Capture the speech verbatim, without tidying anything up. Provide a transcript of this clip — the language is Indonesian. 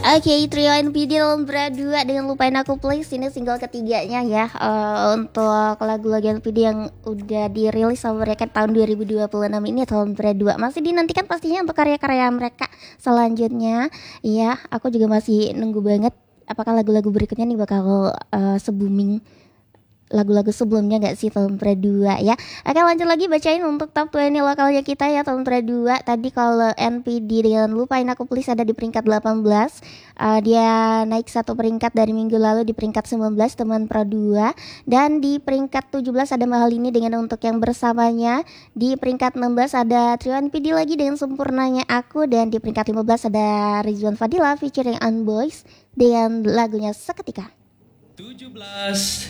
Oke, trio N P D Lombra dua dengan Lupain Aku Please. Ini single ketiganya ya, uh, untuk lagu-lagu N P D yang udah dirilis sama mereka tahun dua ribu dua puluh enam ini, tahun Lombra dua. Masih dinantikan pastinya untuk karya-karya mereka selanjutnya. Iya, aku juga masih nunggu banget apakah lagu-lagu berikutnya nih bakal uh, se-booming lagu-lagu sebelumnya gak sih tahun dua ya. Oke, lanjut lagi bacain untuk top dua puluh lokalnya kita ya tahun dua. Tadi kalau N P D dengan Lupain Aku Please ada di peringkat delapan belas. uh, Dia naik satu peringkat dari minggu lalu di peringkat sembilan belas teman Pro dua. Dan di peringkat tujuh belas ada Mahal Ini dengan Untuk Yang Bersamanya. Di peringkat enam belas ada trio N P D lagi dengan Sempurnanya Aku. Dan di peringkat lima belas ada Rizwan Fadila featuring Unboys dengan lagunya Seketika. tujuh belas